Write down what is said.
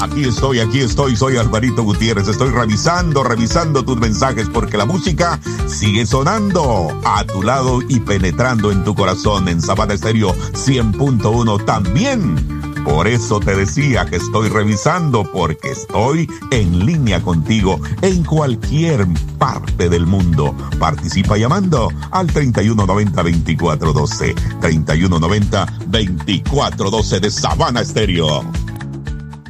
Aquí estoy, soy Alvarito Gutiérrez. Estoy revisando tus mensajes porque la música sigue sonando a tu lado y penetrando en tu corazón en Sabana Estéreo 100.1 también. Por eso te decía que estoy revisando, porque estoy en línea contigo en cualquier parte del mundo. Participa llamando al 3190-2412, 3190-2412 de Sabana Estéreo.